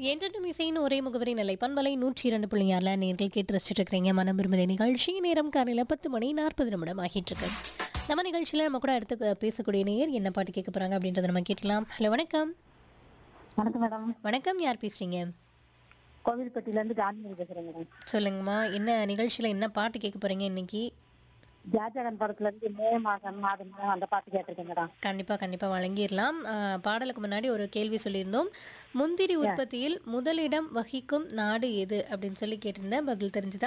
என்றும் இசையின் ஒரே முகவரி நிலை பண்பலை 102.6 நேர்கள் கேட்டு ரசிச்சுட்டு இருக்கிறீங்க. மனம் விரும்புதே நிகழ்ச்சி நேரம் காலையில் 10:40 ஆகிட்டு இருக்கு. நம்ம நிகழ்ச்சியில் நம்ம கூட அடுத்து பேசக்கூடிய நேர் என்ன பாட்டு கேட்க போறாங்க அப்படின்றத நம்ம கேட்கலாம். ஹலோ, வணக்கம். வணக்கம் மேடம். வணக்கம், யார் பேசுறீங்க? கோவில்பட்டியில இருந்து காந்தி பேசுறேன் மேடம். சொல்லுங்கம்மா, என்ன நிகழ்ச்சியில் என்ன பாட்டு கேட்க போறீங்க இன்னைக்கு? ஜாஜகன் படத்துல இருந்து மே மாதம் மாதம் அந்த பாட்டு கேட்டிருக்கேன் மேடம். கண்டிப்பா வழங்கிடலாம். பாடலுக்கு முன்னாடி ஒரு கேள்வி சொல்லியிருந்தோம். முந்திரி உற்பத்தியில் முதலிடம் வகிக்கும் நாடு எது அப்படின்னு சொல்லி கேட்டிருந்தேன். பதில் தெரிஞ்சுதா?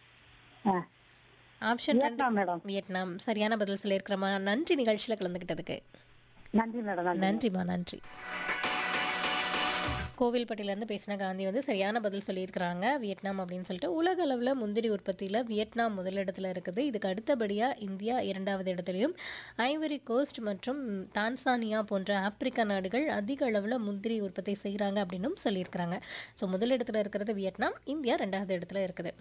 Option 2 Vietnam madam. வியட்நாம். சரியான பதில் சொல்லியிருக்கிறோமா? நன்றி நிகழ்ச்சியில் கலந்துக்கிட்டதுக்கு. நன்றி மேடம். நன்றிம்மா, நன்றி. கோவில்பட்டியிலேருந்து பேசின காந்தி வந்து சரியான பதில் சொல்லியிருக்கிறாங்க. வியட்நாம் அப்படின்னு சொல்லிட்டு. உலக அளவில் முந்திரி உற்பத்தியில் வியட்நாம் முதலிடத்தில் இருக்குது. இதுக்கு அடுத்தபடியாக இந்தியா 2வது இடத்துலையும், ஐவரி கோஸ்ட் மற்றும் தான்சானியா போன்ற ஆப்பிரிக்கா நாடுகள் அதிக அளவில் முந்திரி உற்பத்தி செய்கிறாங்க அப்படின்னும் சொல்லியிருக்கிறாங்க. ஸோ முதலிடத்தில் இருக்கிறது வியட்நாம், இந்தியா 2வது இடத்துல இருக்குது.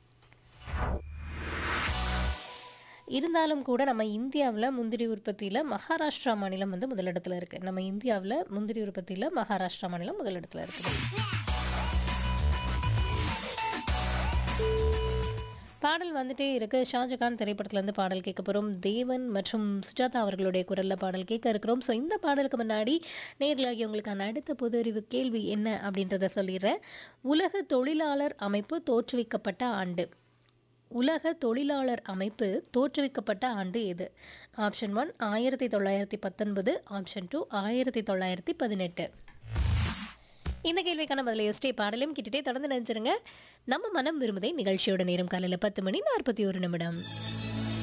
இருந்தாலும் கூட நம்ம இந்தியாவில் முந்திரி உற்பத்தியில் மகாராஷ்டிரா மாநிலம் வந்து முதலிடத்தில் இருக்குது. நம்ம இந்தியாவில் முந்திரி உற்பத்தியில் மகாராஷ்டிரா மாநிலம் முதலிடத்தில் இருக்குது. பாடல் வந்துட்டே இருக்கு. ஷாஜகான் திரைப்படத்துலேருந்து பாடல் கேட்க போகிறோம். தேவன் மற்றும் சுஜாதா அவர்களுடைய குரலில் பாடல் கேட்க இருக்கிறோம். ஸோ இந்த பாடலுக்கு முன்னாடி நேர்களாகி உங்களுக்கான அடுத்த பொது அறிவு கேள்வி என்ன அப்படின்றத சொல்லிடுறேன். உலக தொழிலாளர் அமைப்பு தோற்றுவிக்கப்பட்ட ஆண்டு. உலக தொழிலாளர் அமைப்பு தோற்றுவிக்கப்பட்ட ஆண்டு எது? Option 1 1919, option 2 1918. இந்த கேள்விக்கான பதிலை யோசிச்சே பாடலையும் கிட்டே தொடர்ந்து நினைச்சிருங்க. நம்ம மனம் விரும்புதை நிகழ்ச்சியோட நேரம் காலையில் 10:41.